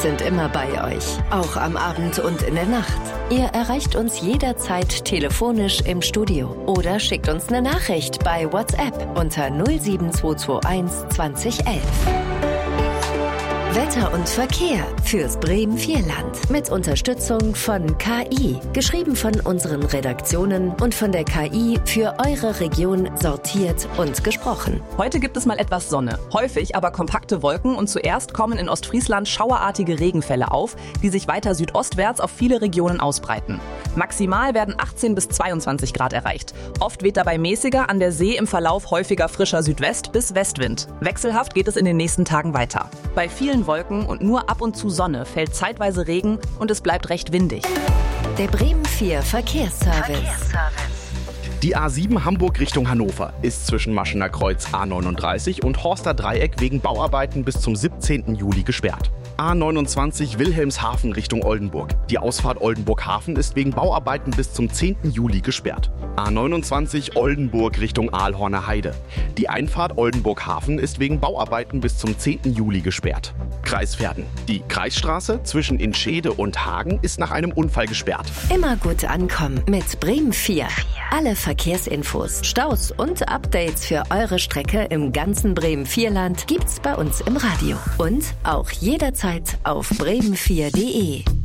sind immer bei euch, auch am Abend und in der Nacht. Ihr erreicht uns jederzeit telefonisch im Studio oder schickt uns eine Nachricht bei WhatsApp unter 07221 2011. Wetter und Verkehr fürs Bremen-Vierland mit Unterstützung von KI. Geschrieben von unseren Redaktionen und von der KI für eure Region sortiert und gesprochen. Heute gibt es mal etwas Sonne, häufig aber kompakte Wolken und zuerst kommen in Ostfriesland schauerartige Regenfälle auf, die sich weiter südostwärts auf viele Regionen ausbreiten. Maximal werden 18 bis 22 Grad erreicht. Oft weht dabei mäßiger, an der See im Verlauf häufiger frischer Südwest- bis Westwind. Wechselhaft geht es in den nächsten Tagen weiter. Bei vielen Wolken und nur ab und zu Sonne fällt zeitweise Regen und es bleibt recht windig. Der Bremen 4 Verkehrsservice. Die A7 Hamburg Richtung Hannover ist zwischen Maschener Kreuz A39 und Horster Dreieck wegen Bauarbeiten bis zum 17. Juli gesperrt. A29 Wilhelmshaven Richtung Oldenburg. Die Ausfahrt Oldenburg-Hafen ist wegen Bauarbeiten bis zum 10. Juli gesperrt. A29 Oldenburg Richtung Aalhorner Heide. Die Einfahrt Oldenburg-Hafen ist wegen Bauarbeiten bis zum 10. Juli gesperrt. Kreisverden. Die Kreisstraße zwischen Inschede und Hagen ist nach einem Unfall gesperrt. Immer gut ankommen mit Bremen 4. Alle Verkehrsinfos, Staus und Updates für eure Strecke im ganzen Bremen-Vierland gibt's bei uns im Radio. Und auch jederzeit auf bremen4.de.